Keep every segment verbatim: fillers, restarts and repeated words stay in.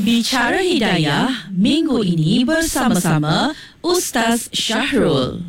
Bicara Hidayah minggu ini bersama-sama Ustaz Syahrul.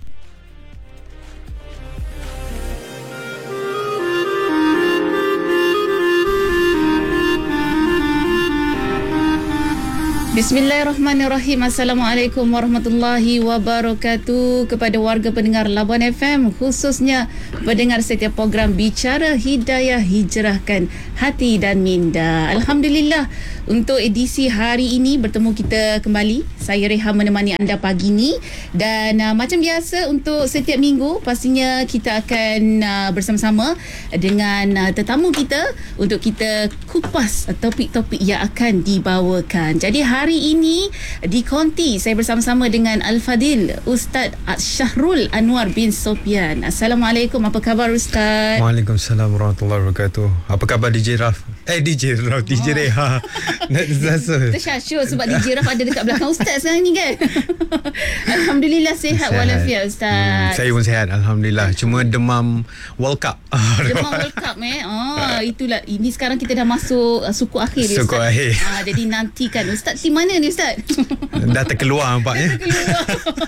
Bismillahirrahmanirrahim. Assalamualaikum warahmatullahi wabarakatuh kepada warga pendengar Labuan F M, khususnya pendengar setiap program Bicara Hidayah, Hijrahkan Hati dan Minda. Alhamdulillah, untuk edisi hari ini bertemu kita kembali. Saya Reha menemani anda pagi ni, dan uh, macam biasa untuk setiap minggu pastinya kita akan uh, bersama-sama dengan uh, tetamu kita untuk kita kupas uh, topik-topik yang akan dibawakan. Jadi hari Hari ini di Konti saya bersama-sama dengan Al-Fadil Ustaz Syahrul Anwar bin Sopyan. Assalamualaikum, apa khabar Ustaz? Waalaikumsalam warahmatullahi wabarakatuh. Apa khabar D J Raf? Eh D J Raf, D J Reha. Tersyasyur sebab D J Raf ada dekat belakang Ustaz sekarang ni kan. Alhamdulillah sihat walafiat Ustaz. Hmm, saya pun sihat Alhamdulillah. Cuma demam World Cup. Demam World Cup eh. Oh, itulah. Ini sekarang kita dah masuk uh, suku akhir Suku Ustaz. akhir. Ah, jadi nantikan Ustaz tim mana ni Ustaz? Dah terkeluar nampaknya. Dah terkeluar.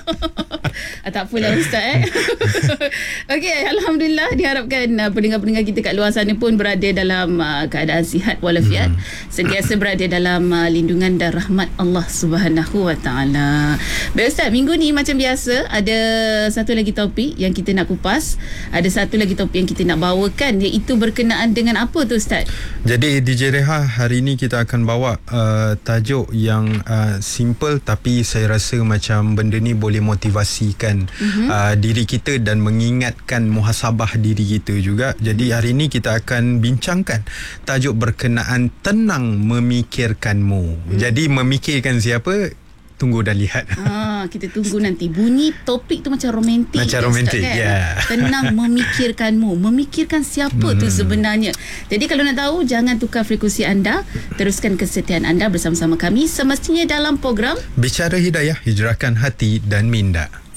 ah, tak apalah Ustaz eh. Okey, Alhamdulillah, diharapkan uh, pendengar-pendengar kita kat luar sana pun berada dalam uh, keadaan sihat walafiat, hmm. sentiasa berada dalam uh, lindungan dan rahmat Allah Subhanahu Wa Taala. Baik Ustaz, minggu ni macam biasa ada satu lagi topik yang kita nak kupas. Ada satu lagi topik yang kita nak bawakan, iaitu berkenaan dengan apa tu Ustaz? Jadi D J Reha, hari ni kita akan bawa uh, tajuk yang uh, simple, tapi saya rasa macam benda ni boleh motivasikan uh-huh. uh, diri kita dan mengingatkan muhasabah diri kita juga. Jadi hari ni kita akan bincangkan tajuk berkenaan tenang memikirkanmu. Hmm. Jadi memikirkan siapa? Tunggu dan lihat. Ah, kita tunggu nanti. Bunyi topik tu macam romantik. Macam romantik, kan? Yeah. Tenang memikirkanmu. Memikirkan siapa hmm. tu sebenarnya. Jadi kalau nak tahu, jangan tukar frekuensi anda. Teruskan kesetiaan anda bersama-sama kami semestinya dalam program Bicara Hidayah, Hijrahkan Hati dan Minda.